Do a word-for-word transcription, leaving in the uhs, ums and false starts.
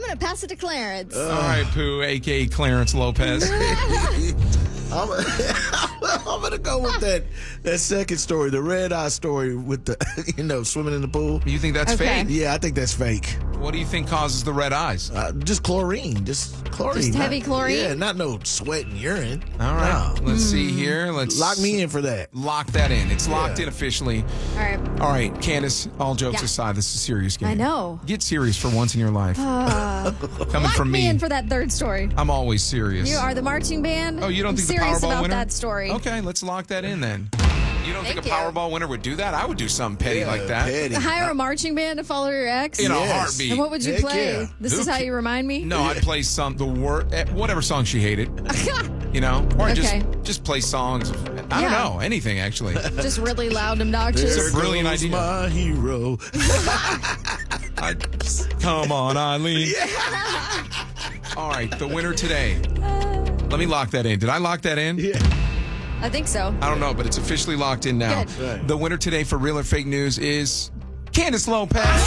going to pass it to Clarence. All right, Pooh, a k a. Clarence Lopez. I'm, I'm gonna go with that that second story, the red eye story with the you know swimming in the pool. You think that's Okay. fake? Yeah, I think that's fake. What do you think causes the red eyes? Uh, just chlorine, just chlorine. Just not- heavy chlorine? Yeah, not no sweat and urine. All right, No. let's see here. Let's Lock me in for that. Lock that in. It's locked Yeah. in officially. All right. All right, Candace, all jokes Yeah. aside, this is a serious game. I know. Get serious for once in your life. Coming Lock from me me, in for that third story. I'm always serious. You are the marching band. Oh, you don't I'm think the serious Powerball about winner? that story. Okay, let's lock that in then. You don't Thank think a you. Powerball winner would do that? I would do something petty Yeah, like that. petty. Hire a marching band to follow your ex. In a Yes. heartbeat. And what would you Heck play? yeah. This Who is how ca- you remind me. No, I'd play some the word whatever song she hated. You know, or I'd Okay. just just play songs. I Yeah. don't know anything actually. Just really loud, obnoxious. It's a brilliant goes idea. My hero. I, come on, Eileen. All right, the winner today. Let me lock that in. Did I lock that in? Yeah. I think so. I don't know, but it's officially locked in now. Good. Right. The winner today for Real or Fake News is Candace Lopez.